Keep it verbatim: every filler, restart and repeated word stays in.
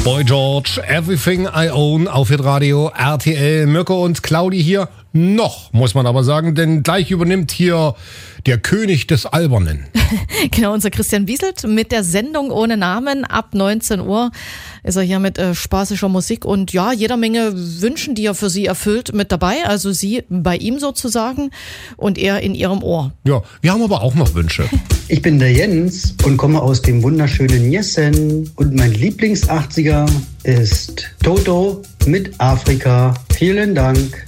Boy George, Everything I Own auf Hitradio R T L. Mirko und Claudi hier. Noch, muss man aber sagen, denn gleich übernimmt hier der König des Albernen. Genau, unser Christian Wieselt mit der Sendung ohne Namen. Ab neunzehn Uhr ist er hier mit äh, spaßischer Musik und ja, jeder Menge Wünschen, die er für Sie erfüllt, mit dabei. Also Sie bei ihm sozusagen und er in Ihrem Ohr. Ja, wir haben aber auch noch Wünsche. Ich bin der Jens und komme aus dem wunderschönen Jessen. Und mein Lieblings-achtziger ist Toto mit Afrika. Vielen Dank.